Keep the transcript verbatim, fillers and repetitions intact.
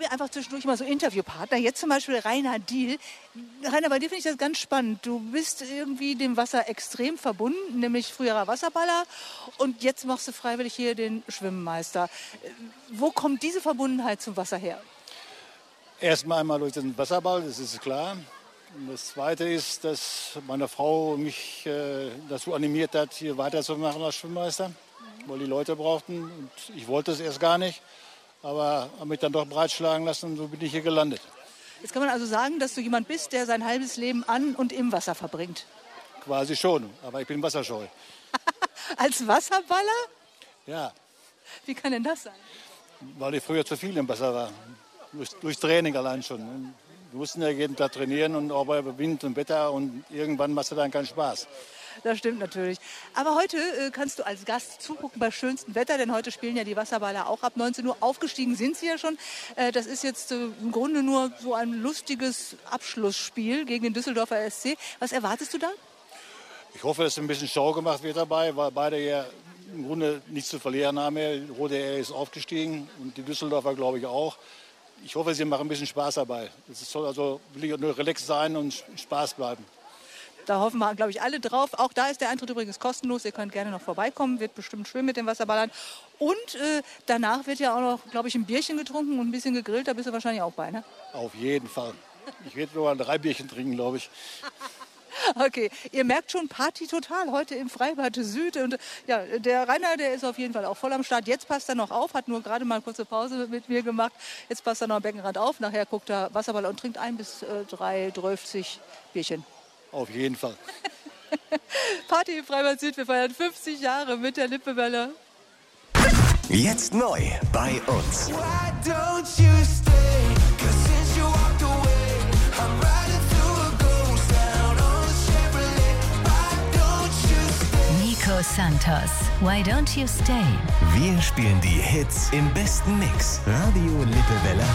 mir einfach zwischendurch mal so Interviewpartner. Jetzt zum Beispiel Rainer Diehl. Rainer, bei dir finde ich das ganz spannend. Du bist irgendwie dem Wasser extrem verbunden, nämlich früherer Wasserballer. Und jetzt machst du freiwillig hier den Schwimmmeister. Wo kommt diese Verbundenheit zum Wasser her? Erstmal einmal durch den Wasserball, das ist klar. Und das Zweite ist, dass meine Frau mich äh, dazu animiert hat, hier weiterzumachen als Schwimmmeister, mhm. weil die Leute brauchten. Und ich wollte es erst gar nicht, aber habe mich dann doch breitschlagen lassen und so bin ich hier gelandet. Jetzt kann man also sagen, dass du jemand bist, der sein halbes Leben an und im Wasser verbringt. Quasi schon, aber ich bin wasserscheu. Als Wasserballer? Ja. Wie kann denn das sein? Weil ich früher zu viel im Wasser war, durch, durch Training allein schon. Wir mussten ja jeden Tag trainieren und auch bei Wind und Wetter und irgendwann machst du dann keinen Spaß. Das stimmt natürlich. Aber heute äh, kannst du als Gast zugucken bei schönstem Wetter, denn heute spielen ja die Wasserballer auch ab neunzehn Uhr. Aufgestiegen sind sie ja schon. Äh, das ist jetzt äh, im Grunde nur so ein lustiges Abschlussspiel gegen den Düsseldorfer S C. Was erwartest du da? Ich hoffe, dass ein bisschen Show gemacht wird dabei, weil beide ja im Grunde nichts zu verlieren haben. Rot R ist aufgestiegen und die Düsseldorfer glaube ich auch. Ich hoffe, sie machen ein bisschen Spaß dabei. Es soll also wirklich nur relaxed sein und Spaß bleiben. Da hoffen wir, glaube ich, alle drauf. Auch da ist der Eintritt übrigens kostenlos. Ihr könnt gerne noch vorbeikommen. Wird bestimmt schön mit den Wasserballern. Und äh, danach wird ja auch noch, glaube ich, ein Bierchen getrunken und ein bisschen gegrillt. Da bist du wahrscheinlich auch bei, ne? Auf jeden Fall. Ich werde nur drei Bierchen trinken, glaube ich. Okay, ihr merkt schon, Party total heute im Freibad Süd. Und ja, der Rainer, der ist auf jeden Fall auch voll am Start. Jetzt passt er noch auf, hat nur gerade mal eine kurze Pause mit mir gemacht. Jetzt passt er noch am Beckenrand auf. Nachher guckt er Wasserball und trinkt ein bis äh, drei, dreißig Bierchen. Auf jeden Fall. Party im Freibad Süd. Wir feiern fünfzig Jahre mit der Lippewelle. Jetzt neu bei uns. Nico Santos, Why Don't You Stay? Wir spielen die Hits im besten Mix. Radio Lippewelle